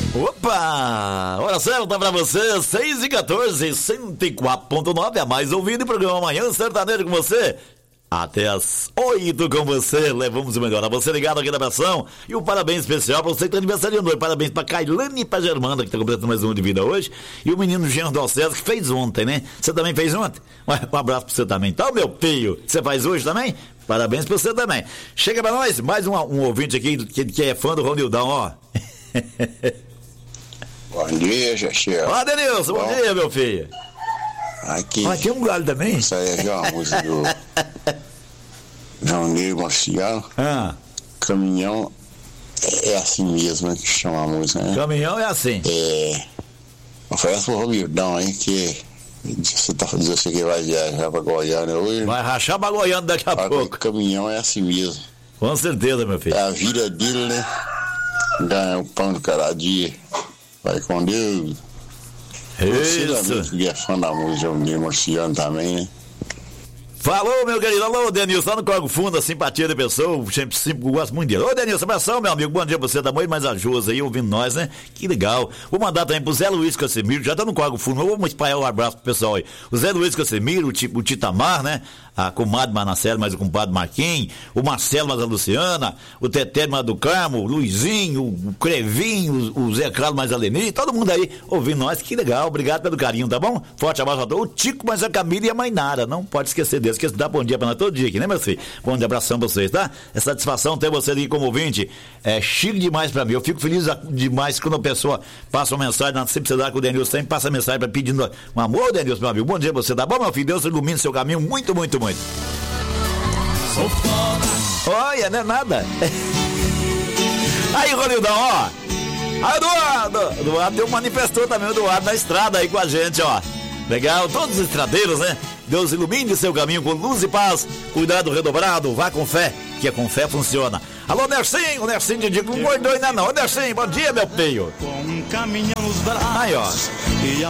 Opa! Hora certa pra você, 6h14, 104.9, a mais ouvido, programa Amanhã Sertanejo com você. Até as 8 com você, levamos o melhor a você ligado aqui na Pressão. E um parabéns especial pra você que tá aniversariando hoje. Parabéns pra Cailane e pra Germana, que tá completando mais um de vida hoje. E o menino Jean Docésar, que fez ontem, né? Você também fez ontem? Um abraço pra você também. Então, meu filho, você faz hoje também? Parabéns pra você também. Chega pra nós, mais um ouvinte aqui que é fã do Ronildão, ó. Bom dia, Xaxé. Ó, Denilson, bom dia, meu filho. Aqui. Mas tem um galho também? Isso aí é uma música do João Negro Marcial. Caminhão é assim mesmo, né? Que chama a música, né? Caminhão é assim. Oferece pro Romildão aí que você tá dizendo que vai viajar pra Goiânia hoje. Vai rachar pra Goiânia daqui a pouco. Caminhão é assim mesmo. Com certeza, meu filho. É a vida dele, né? Ganha o pão do cada dia. Vai com Deus. Isso. Que é fã da música, o Ney Marciano também, né? Falou, meu querido. Alô, Denilson, lá no Corgo Fundo, a simpatia da pessoa, sempre gosto muito dele. Ô, Denilson, abração, meu amigo. Bom dia pra você, tá muito mais ajuda aí, ouvindo nós, né? Que legal. Vou mandar também pro Zé Luiz Casimiro, já tá no Corgo Fundo. Vamos espalhar um abraço pro pessoal aí. O Zé Luiz Casimiro, o Titamar, né? A comadre Manacelo, mais o compadre Marquinhos, o Marcelo, mais a Luciana, o Teté, mais do Carmo, o Luizinho, o Crevinho, o Zé Carlos, mais a Leni, todo mundo aí ouvindo nós, que legal, obrigado pelo carinho, tá bom? Forte abraço a todos. O Tico, mais a Camila e a Mainara, não pode esquecer deles, que dá bom dia pra nós todo dia aqui, né, meu filho? Bom dia, abração pra vocês, tá? É satisfação ter você aqui como ouvinte, é chique demais pra mim, eu fico feliz demais quando a pessoa passa uma mensagem na simplicidade que o Denilson sempre passa mensagem pra pedindo um amor, Denilson, meu amigo, bom dia pra você, tá bom, meu filho? Deus ilumine seu caminho muito, muito, muito. Sou foda. Olha, não é nada. Aí, Ronildão, ó. Aí, Eduardo manifestou também o Eduardo na estrada aí com a gente, ó. Legal, todos os estradeiros, né? Deus ilumine seu caminho com luz e paz. Cuidado redobrado, vá com fé, que com fé funciona. Alô, Nercinho, o Nercinho de Digo não engordou ainda não. Ô, Nercinho, bom dia, meu filho. Com um caminhão nos braços. Aí, ó. E